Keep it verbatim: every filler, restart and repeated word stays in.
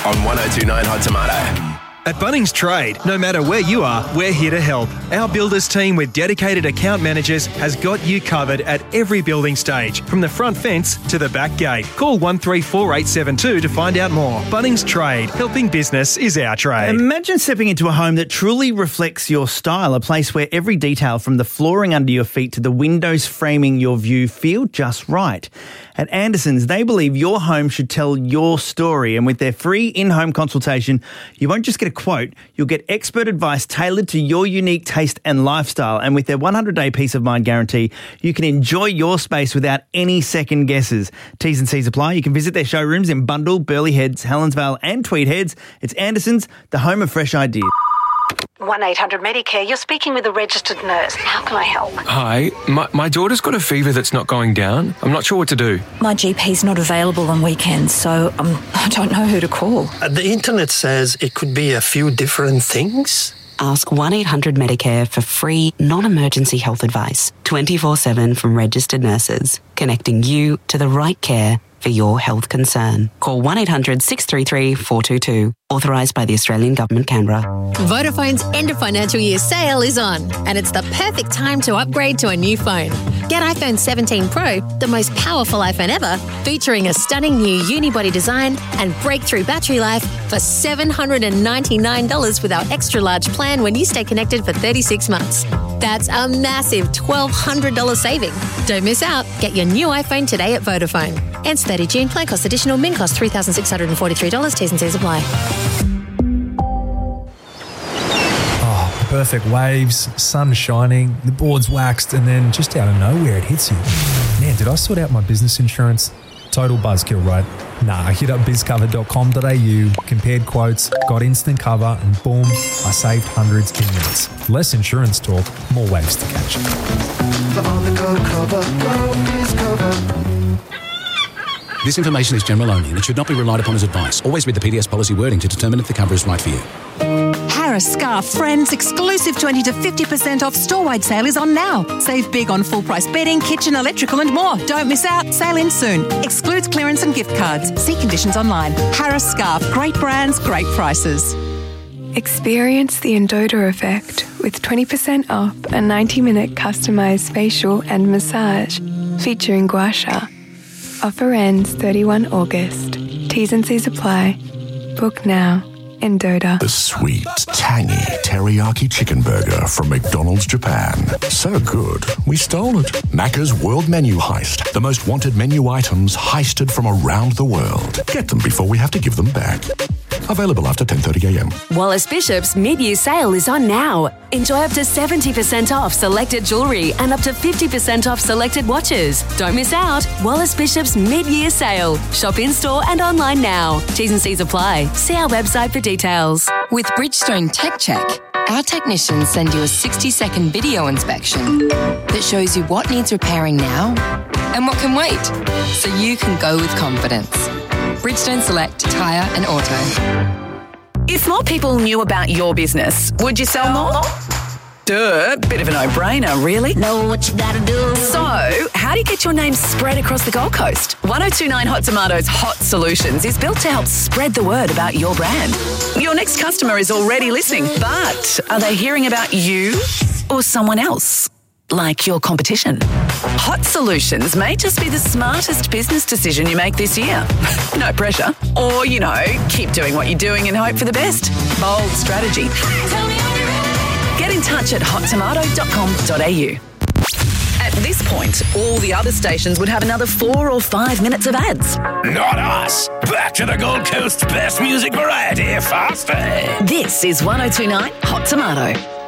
on one oh two nine Hot Tomato. At Bunnings Trade, no matter where you are, we're here to help. Our builders team with dedicated account managers has got you covered at every building stage, from the front fence to the back gate. Call one three four eight seven two to find out more. Bunnings Trade, helping business is our trade. Imagine stepping into a home that truly reflects your style, a place where every detail from the flooring under your feet to the windows framing your view feel just right. At Andersons, they believe your home should tell your story, and with their free in-home consultation, you won't just get a quote, you'll get expert advice tailored to your unique taste and lifestyle. And with their one hundred day peace of mind guarantee, you can enjoy your space without any second guesses. T's and C's apply. You can visit their showrooms in Bundall, Burleigh Heads, Helensvale and Tweed Heads. It's Andersons, the home of fresh ideas. one eight hundred Medicare, you're speaking with a registered nurse. How can I help? Hi, my, my daughter's got a fever that's not going down. I'm not sure what to do. My G P's not available on weekends, so um, I don't know who to call. Uh, the internet says it could be a few different things. Ask one eight hundred Medicare for free, non-emergency health advice. twenty-four seven from registered nurses, connecting you to the right care for your health concern. Call one eight hundred six three three four two two. Authorised by the Australian Government, Canberra. Vodafone's end of financial year sale is on, and it's the perfect time to upgrade to a new phone. Get iPhone seventeen Pro, the most powerful iPhone ever, featuring a stunning new unibody design and breakthrough battery life for seven hundred ninety-nine dollars with our extra large plan when you stay connected for thirty-six months. That's a massive twelve hundred dollars saving. Don't miss out. Get your new iPhone today at Vodafone. Ends thirtieth of June. Plan cost additional. Min cost three thousand six hundred forty-three dollars. T's and C's apply. Oh, perfect waves, sun shining, the board's waxed, and then just out of nowhere it hits you. Man, did I sort out my business insurance? Total buzzkill, right? Nah, I hit up biz cover dot com dot a u, compared quotes, got instant cover, and boom, I saved hundreds in minutes. Less insurance talk, more waves to catch. This information is general only and it should not be relied upon as advice. Always read the P D S policy wording to determine if the cover is right for you. Harris Scarf Friends exclusive twenty to fifty percent off store-wide sale is on now. Save big on full-price bedding, kitchen, electrical and more. Don't miss out. Sale in soon. Excludes clearance and gift cards. See conditions online. Harris Scarf. Great brands, great prices. Experience the Endota effect with twenty percent off a ninety minute customised facial and massage featuring gua sha. Offer ends thirty-first of August. T's and C's apply. Book now. Endota. The sweet, tangy teriyaki chicken burger from McDonald's Japan. So good, we stole it. Macca's World Menu Heist. The most wanted menu items heisted from around the world. Get them before we have to give them back. Available after ten thirty a m. Wallace Bishop's mid-year sale is on now. Enjoy up to seventy percent off selected jewellery and up to fifty percent off selected watches. Don't miss out. Wallace Bishop's mid-year sale. Shop in-store and online now. T's and C's apply. See our website for details. With Bridgestone Tech Check, our technicians send you a sixty second video inspection that shows you what needs repairing now and what can wait, so you can go with confidence. Bridgestone Select Tyre and Auto. If more people knew about your business, would you sell more? Duh, bit of a no-brainer, really. Know what you gotta do. So, how do you get your name spread across the Gold Coast? one oh two nine Hot Tomatoes Hot Solutions is built to help spread the word about your brand. Your next customer is already listening, but are they hearing about you or someone else? Like your competition. Hot Solutions may just be the smartest business decision you make this year. No pressure. Or, you know, keep doing what you're doing and hope for the best. Bold strategy. Get in touch at hot tomato dot com dot a u. At this point, all the other stations would have another four or five minutes of ads. Not us. Back to the Gold Coast's best music variety faster. This is one oh two nine Hot Tomato.